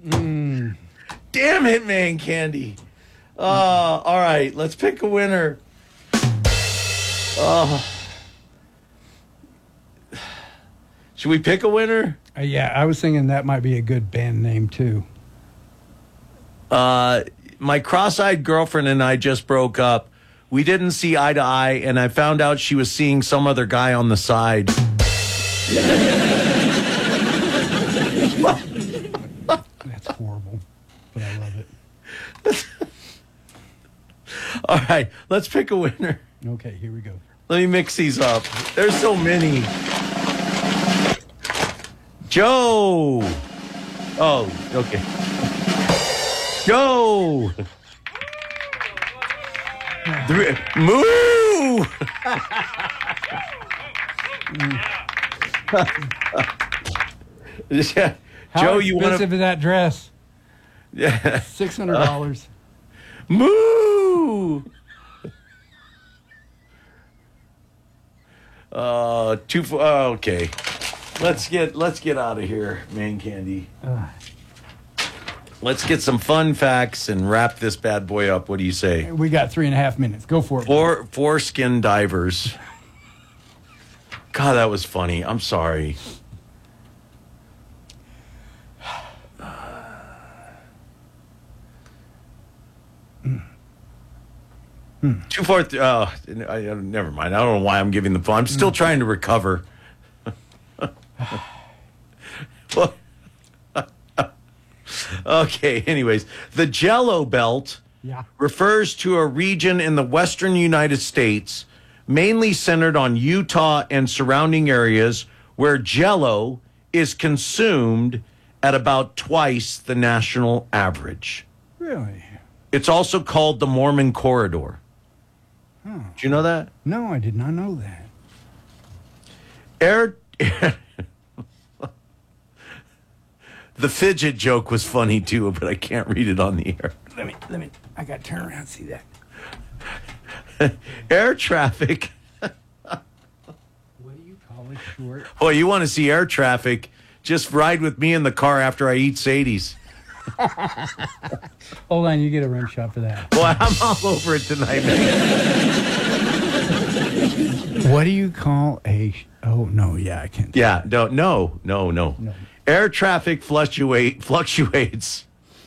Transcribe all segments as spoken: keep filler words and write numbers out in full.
Mm. Damn it, man, Candy. Uh, all right, let's pick a winner. Uh, should we pick a winner? Uh, yeah, I was thinking that might be a good band name, too. Uh, my cross-eyed girlfriend and I just broke up. We didn't see eye to eye, and I found out she was seeing some other guy on the side. That's horrible, but I love it. All right, let's pick a winner. Okay, here we go. Let me mix these up. There's so many. Joe. Oh, okay. Joe. Three. Moo. Yeah. How Joe, you want expensive to? is that dress? Yeah. Six hundred dollars. Moo. Uh, two. Oh, okay. Let's get let's get out of here, man, Candy. Uh, Let's get some fun facts and wrap this bad boy up. What do you say? we got three and a half minutes. Go for it. Four foreskin divers. God, that was funny. I'm sorry. Hmm. Two, four, th- oh, I, I, never mind. I don't know why I'm giving the phone. I'm still trying to recover. Well, okay, anyways. The Jello Belt Yeah. refers to a region in the western United States, mainly centered on Utah and surrounding areas, where Jello is consumed at about twice the national average. Really? It's also called the Mormon Corridor. Huh. Did you know that? No, I did not know that. Air. The fidget joke was funny too, but I can't read it on the air. Let me, let me, I got to turn around and see that. Air traffic. What do you call it, short? Boy, you want to see air traffic? Just ride with me in the car after I eat Sadie's. Hold on, you get a rim shot for that. Boy, I'm all over it tonight, man. What do you call a... Sh- oh, no, yeah, I can't. Yeah, no, no, no, no. No. Air traffic fluctuate fluctuates.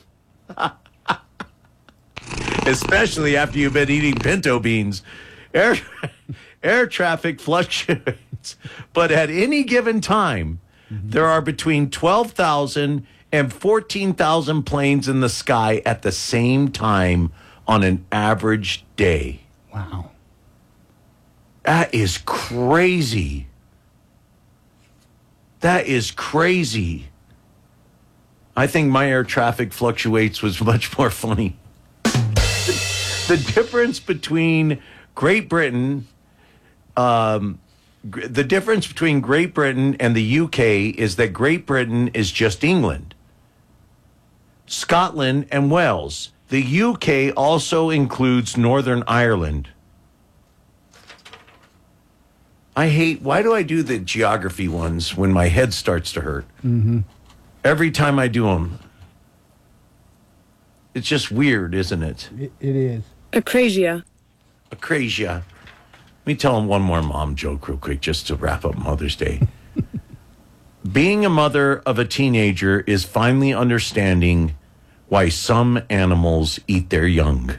Especially after you've been eating pinto beans. Air, air traffic fluctuates. But at any given time, mm-hmm. there are between twelve thousand and fourteen thousand planes in the sky at the same time on an average day. Wow. That is crazy. That is crazy. I think my air traffic fluctuates was much more funny. The difference between Great Britain, um, gr- the difference between Great Britain and the U K is that Great Britain is just England, Scotland, and Wales. The U K also includes Northern Ireland. I hate, why do I do the geography ones when my head starts to hurt? Mm-hmm. Every time I do them. It's just weird, isn't it? It, it is. Acrasia. Acrasia. Let me tell him one more mom joke real quick just to wrap up Mother's Day. Being a mother of a teenager is finally understanding why some animals eat their young.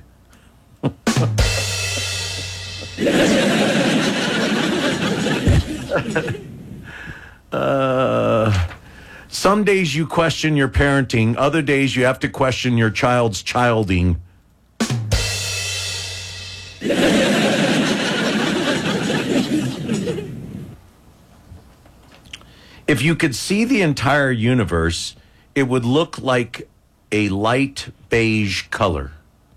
uh, some days you question your parenting. Other days you have to question your child's childing. If you could see the entire universe, it would look like a light beige color.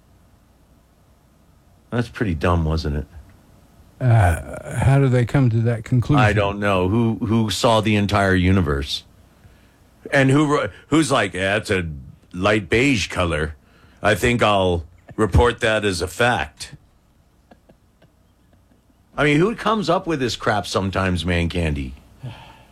That's pretty dumb, wasn't it? Uh, how do they come to that conclusion? I don't know. Who who saw the entire universe? And who who's like, yeah, it's a light beige color. I think I'll report that as a fact. I mean, who comes up with this crap sometimes, man, Candy?